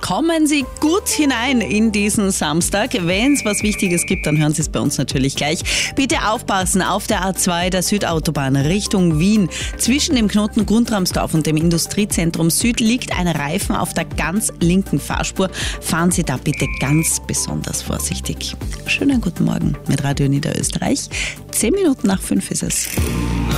Kommen Sie gut hinein in diesen Samstag. Wenn es was Wichtiges gibt, dann hören Sie es bei uns natürlich gleich. Bitte aufpassen, auf der A2 der Südautobahn Richtung Wien. Zwischen dem Knoten Guntramsdorf und dem Industriezentrum Süd liegt ein Reifen auf der ganz linken Fahrspur. Fahren Sie da bitte ganz besonders vorsichtig. Schönen guten Morgen mit Radio Niederösterreich. 10 Minuten nach 5 ist es.